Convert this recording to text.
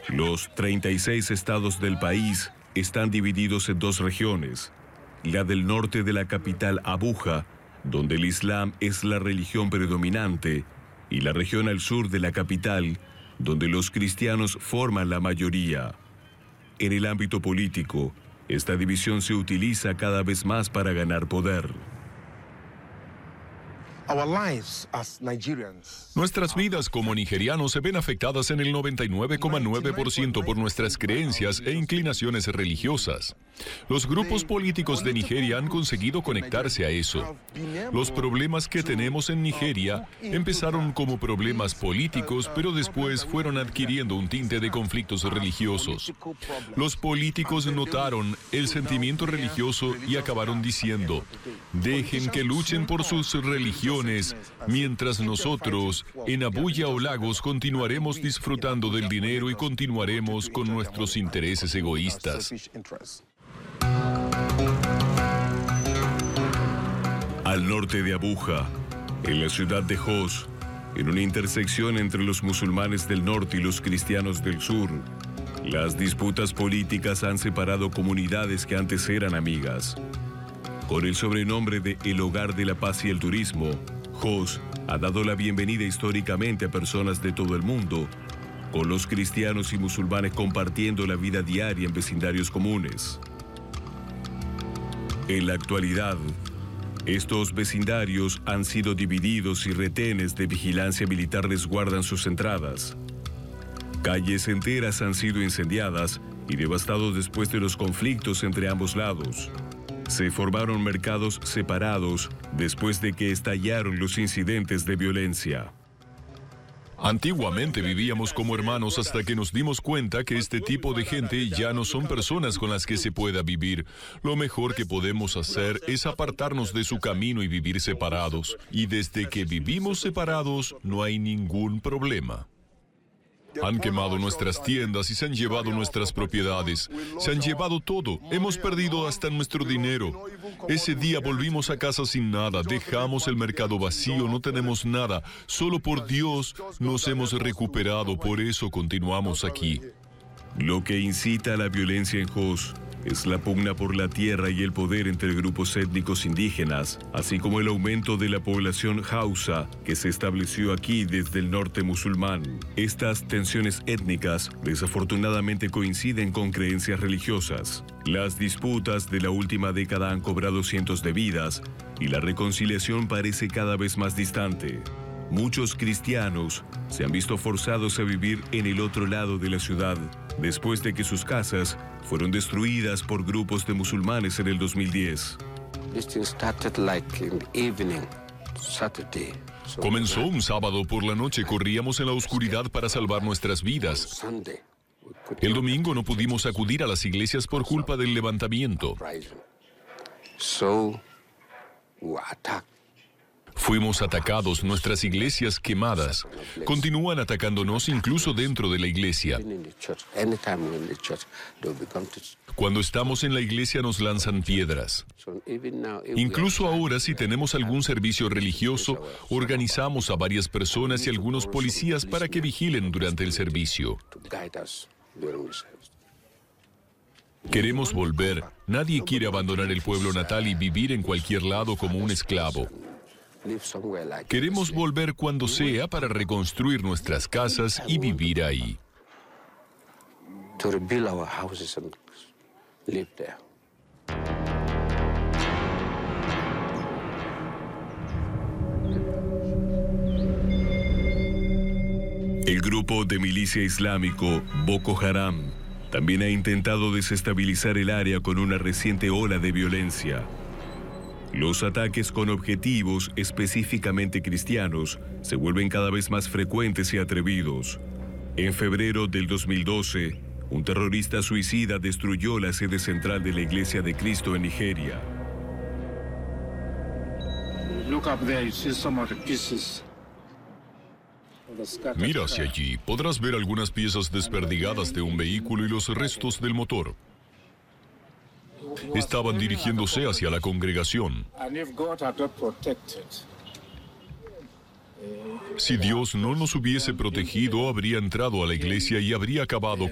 Los 36 estados del país están divididos en dos regiones, la del norte de la capital Abuja, donde el Islam es la religión predominante, y la región al sur de la capital, donde los cristianos forman la mayoría. En el ámbito político, esta división se utiliza cada vez más para ganar poder. Nuestras vidas como nigerianos se ven afectadas en el 99,9% por nuestras creencias e inclinaciones religiosas. Los grupos políticos de Nigeria han conseguido conectarse a eso. Los problemas que tenemos en Nigeria empezaron como problemas políticos, pero después fueron adquiriendo un tinte de conflictos religiosos. Los políticos notaron el sentimiento religioso y acabaron diciendo: dejen que luchen por sus religiones, mientras nosotros, en Abuya o Lagos, continuaremos disfrutando del dinero y continuaremos con nuestros intereses egoístas. Al norte de Abuja, en la ciudad de Jos, en una intersección entre los musulmanes del norte y los cristianos del sur, las disputas políticas han separado comunidades que antes eran amigas. Con el sobrenombre de El Hogar de la Paz y el Turismo, Jos ha dado la bienvenida históricamente a personas de todo el mundo, con los cristianos y musulmanes compartiendo la vida diaria en vecindarios comunes. En la actualidad, estos vecindarios han sido divididos y retenes de vigilancia militar resguardan sus entradas. Calles enteras han sido incendiadas y devastados después de los conflictos entre ambos lados. Se formaron mercados separados después de que estallaron los incidentes de violencia. Antiguamente vivíamos como hermanos hasta que nos dimos cuenta que este tipo de gente ya no son personas con las que se pueda vivir. Lo mejor que podemos hacer es apartarnos de su camino y vivir separados. Y desde que vivimos separados no hay ningún problema. Han quemado nuestras tiendas y se han llevado nuestras propiedades. Se han llevado todo. Hemos perdido hasta nuestro dinero. Ese día volvimos a casa sin nada. Dejamos el mercado vacío, no tenemos nada. Solo por Dios nos hemos recuperado. Por eso continuamos aquí. Lo que incita a la violencia en Jos es la pugna por la tierra y el poder entre grupos étnicos indígenas, así como el aumento de la población Hausa que se estableció aquí desde el norte musulmán. Estas tensiones étnicas desafortunadamente coinciden con creencias religiosas. Las disputas de la última década han cobrado cientos de vidas y la reconciliación parece cada vez más distante. Muchos cristianos se han visto forzados a vivir en el otro lado de la ciudad después de que sus casas fueron destruidas por grupos de musulmanes en el 2010. Comenzó un sábado por la noche, corríamos en la oscuridad para salvar nuestras vidas. El domingo no pudimos acudir a las iglesias por culpa del levantamiento. Fuimos atacados, nuestras iglesias quemadas. Continúan atacándonos incluso dentro de la iglesia. Cuando estamos en la iglesia nos lanzan piedras. Incluso ahora, si tenemos algún servicio religioso, organizamos a varias personas y algunos policías para que vigilen durante el servicio. Queremos volver. Nadie quiere abandonar el pueblo natal y vivir en cualquier lado como un esclavo. Queremos volver cuando sea para reconstruir nuestras casas y vivir ahí. El grupo de milicia islámico Boko Haram también ha intentado desestabilizar el área con una reciente ola de violencia. Los ataques con objetivos específicamente cristianos se vuelven cada vez más frecuentes y atrevidos. En febrero del 2012, un terrorista suicida destruyó la sede central de la Iglesia de Cristo en Nigeria. Mira hacia allí, podrás ver algunas piezas desperdigadas de un vehículo y los restos del motor. Estaban dirigiéndose hacia la congregación. Si Dios no nos hubiese protegido, habría entrado a la iglesia y habría acabado